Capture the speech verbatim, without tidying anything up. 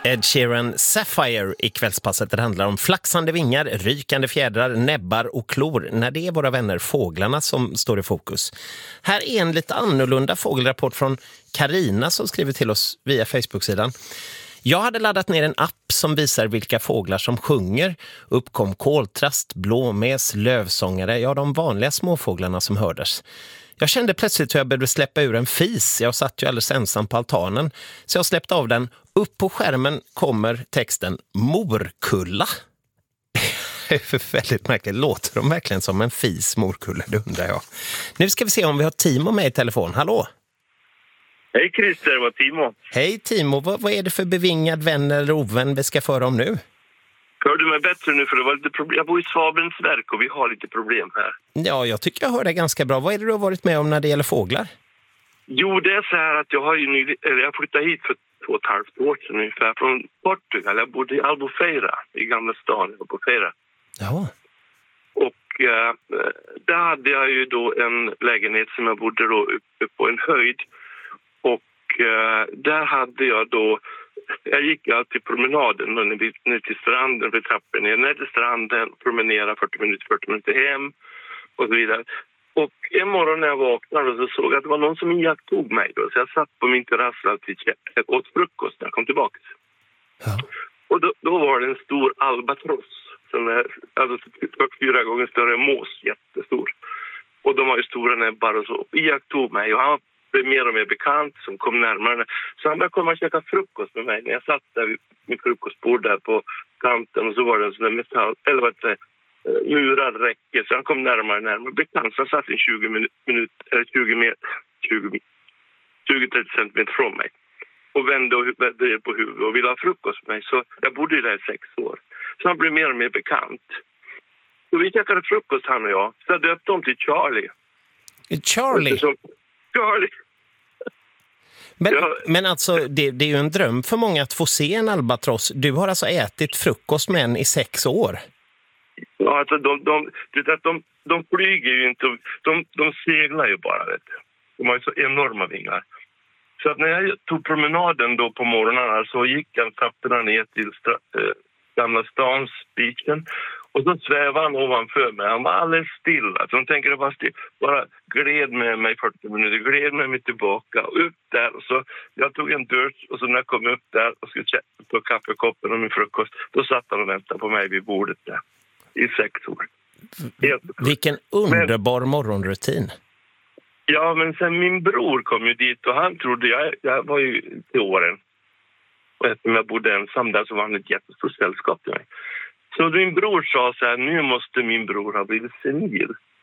Ed Sheeran Sapphire i kvällspasset. Det handlar om flaxande vingar, rykande fjädrar, näbbar och klor. När det är våra vänner fåglarna som står i fokus. Här är en lite annorlunda fågelrapport från Karina som skriver till oss via Facebook-sidan. Jag hade laddat ner en app som visar vilka fåglar som sjunger. Uppkom koltrast, blåmes, lövsångare, ja de vanliga småfåglarna som hördes. Jag kände plötsligt hur jag behövde släppa ur en fis. Jag satt ju alldeles ensam på altanen. Så jag släppte av den. Upp på skärmen kommer texten Morkulla. Det är väldigt märkligt. Låter de verkligen som en fis, morkulla? Det undrar jag. Nu ska vi se om vi har Timo med i telefon. Hallå? Hej Christer, det var Timo. Hej Timo, vad, vad är det för bevingad vän eller ovän vi ska föra om nu? Hör du mig bättre nu, för det var lite problem. Jag bor i Svabernsverk och vi har lite problem här. Ja, jag tycker jag hör det ganska bra. Vad är det du har varit med om när det gäller fåglar? Jo, det är så här att jag har ju ny, eller jag flyttade hit för två och ett halvt år sedan ungefär från Portugal. Jag bodde i Albufeira, i Gamla stan, Albufeira. Ja. Och eh, där hade jag ju då en lägenhet som jag bodde då uppe på en höjd. Och eh, där hade jag då, jag gick alltid promenaden ner till stranden för trappen ner, ner till stranden, promenera fyrtio minuter, fyrtio minuter hem och så vidare. Och en morgon när jag vaknade så såg jag att det var någon som iakttog mig då. Så jag satt på min terrass alltid och åt frukost när jag kom tillbaka. Ja. Och då, då var det en stor albatross som är alltså fyra gånger större än mås, jättestor. Och de har ju stora näbbar och så. Iakttog mig och han blev mer och mer bekant som kom närmare. Så han började komma och käka frukost med mig. När jag satt där vid min frukostbord där på kanten och så var det en sån där metall, eller vad det är, murad räcke. Så han kom närmare närmare. Bekant, så han satt i tjugo minuter, eller tjugo meter, tjugo till trettio centimeter från mig. Och vände och vände på huvudet och ville ha frukost med mig. Så jag bodde ju där i sex år. Så han blev mer och mer bekant. Och vi käkade frukost han och jag. Så jag döpte om till Charlie. Charlie? Så, Charlie. Men, ja. men alltså, det, det är ju en dröm för många att få se en albatross. Du har alltså ätit frukost med en i sex år. Ja, alltså de, de, de, de, de flyger ju inte. De, de seglar ju bara, vet du. De har ju så enorma vingar. Så att när jag tog promenaden då på morgonen så gick jag trapporna ner till stra- äh, Gamla stans beachen. Och så svävade han ovanför mig. Han var alldeles stilla. Så de tänker att bara, still, bara gled med mig fyrtio minuter. Gled med mig tillbaka. Och upp där. Och så, jag tog en dusch. Och så när jag kom upp där och skulle ta kaffekoppen och min frukost. Då satt han och väntade på mig vid bordet där. I sex år. Vilken underbar men, morgonrutin. Ja, men sen min bror kom ju dit. Och han trodde, jag, jag var ju till åren. Och eftersom jag bodde ensam där så var han ett jättestort sällskap till mig. Så min bror sa så här, nu måste min bror ha blivit senil.